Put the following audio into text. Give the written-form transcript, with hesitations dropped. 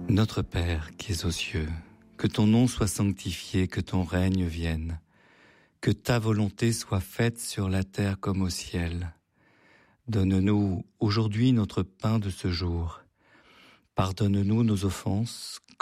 Notre Père qui es aux cieux, que ton nom soit sanctifié, que ton règne vienne, que ta volonté soit faite sur la terre comme au ciel. Donne-nous aujourd'hui notre pain de ce jour. Pardonne-nous nos offenses,